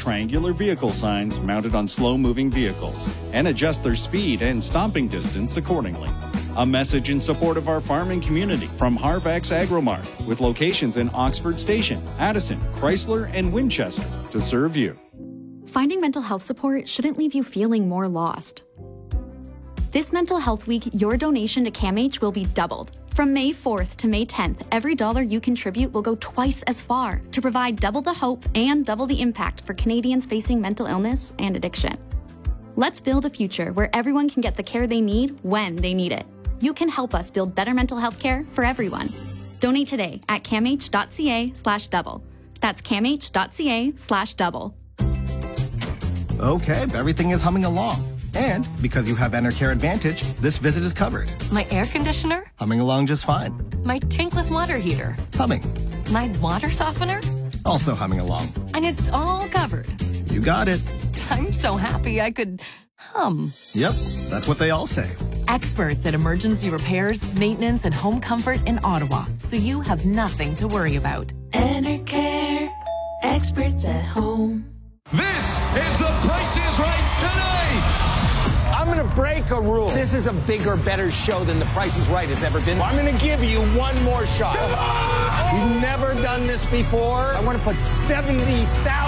triangular vehicle signs mounted on slow-moving vehicles and adjust their speed and stomping distance accordingly. A message in support of our farming community from Harvex Agromart, with locations in Oxford Station, Addison, Chrysler, and Winchester to serve you. Finding mental health support shouldn't leave you feeling more lost. This Mental Health Week, your donation to CAMH will be doubled. From May 4th to May 10th, every dollar you contribute will go twice as far to provide double the hope and double the impact for Canadians facing mental illness and addiction. Let's build a future where everyone can get the care they need when they need it. You can help us build better mental health care for everyone. Donate today at camh.ca/double. That's camh.ca/double. Okay, everything is humming along. And because you have Enercare Advantage, this visit is covered. My air conditioner? Humming along just fine. My tankless water heater? Humming. My water softener? Also humming along. And it's all covered. You got it. I'm so happy I could hum. Yep, that's what they all say. Experts at emergency repairs, maintenance, and home comfort in Ottawa, so you have nothing to worry about. Enercare, experts at home. This is The Price is Right tonight. I'm going to break a rule. This is a bigger, better show than The Price is Right has ever been. I'm going to give you one more shot. You've never done this before. I want to put $70,000.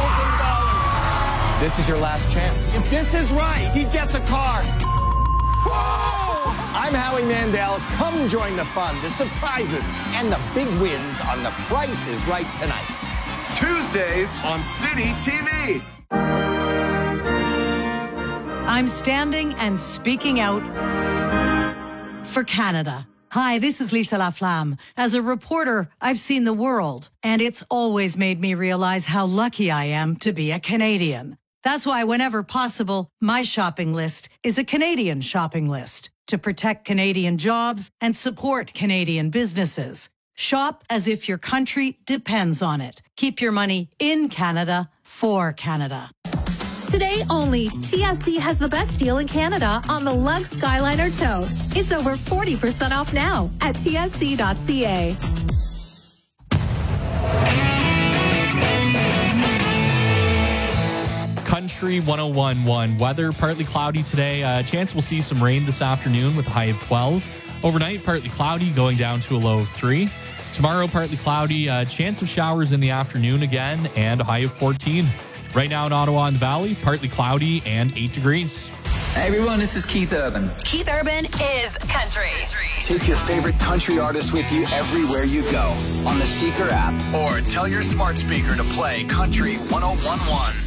This is your last chance. If this is right, he gets a car. Whoa! I'm Howie Mandel. Come join the fun, the surprises, and the big wins on The Price is Right tonight. Tuesdays on City TV. I'm standing and speaking out for Canada. Hi, this is Lisa Laflamme. As a reporter, I've seen the world, and it's always made me realize how lucky I am to be a Canadian. That's why whenever possible, my shopping list is a Canadian shopping list to protect Canadian jobs and support Canadian businesses. Shop as if your country depends on it. Keep your money in Canada for Canada. Today only, TSC has the best deal in Canada on the Lux Skyliner Tote. It's over 40% off now at tsc.ca. Country 101.1 weather, partly cloudy today. Chance we'll see some rain this afternoon with a high of 12. Overnight, partly cloudy, going down to a low of 3. Tomorrow, partly cloudy, chance of showers in the afternoon again, and a high of 14. Right now in Ottawa and the Valley, partly cloudy and 8 degrees. Hey everyone, this is Keith Urban. Keith Urban is country. Take your favorite country artist with you everywhere you go on the Seeker app, or tell your smart speaker to play Country 101.1.